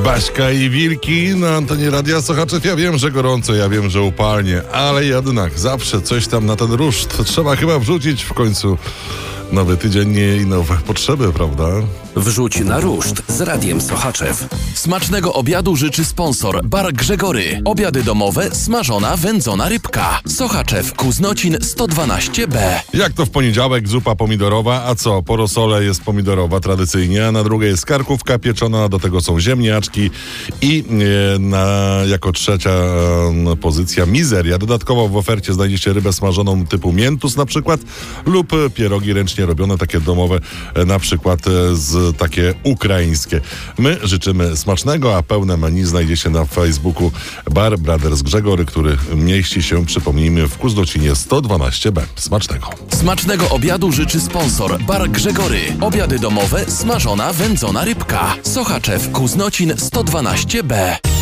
Baśka i Wilki na antenie Radia Sochaczew. Ja wiem, że gorąco, ja wiem, że upalnie, ale jednak zawsze coś tam na ten ruszt trzeba chyba wrzucić w końcu. Nowy tydzień i nowe potrzeby, prawda? Wrzuć na ruszt z Radiem Sochaczew. Smacznego obiadu życzy sponsor Bar Grzegory. Obiady domowe, smażona, wędzona rybka. Sochaczew, Kuznocin 112B. Jak to w poniedziałek zupa pomidorowa, a co? Po rosole jest pomidorowa tradycyjnie, a na drugiej jest karkówka pieczona, do tego są ziemniaczki i jako trzecia pozycja mizeria. Dodatkowo w ofercie znajdziecie rybę smażoną typu miętus na przykład lub pierogi ręcznie robione, takie domowe, na przykład takie ukraińskie. My życzymy smacznego, a pełne menu znajdziecie na Facebooku Bar Brothers Grzegory, który mieści się, przypomnijmy, w Kuznocinie 112B. Smacznego. Smacznego obiadu życzy sponsor Bar Grzegory. Obiady domowe, smażona, wędzona rybka. Sochaczew, Kuznocin 112B.